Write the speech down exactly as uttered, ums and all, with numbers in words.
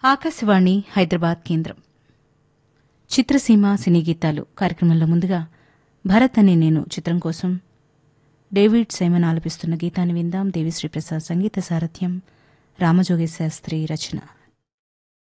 ఆకాశవాణి హైదరాబాద్ కేంద్రం చిత్రసీమ సినీ గీతాలు కార్యక్రమంలో ముందుగా భరత్ అనే నేను చిత్రం కోసం డేవిడ్ సైమన్ ఆలపిస్తున్న గీతాన్ని విందాం. దేవిశ్రీ ప్రసాద్ సంగీత సారథ్యం, రామజోగేశ్ శాస్త్రి రచన.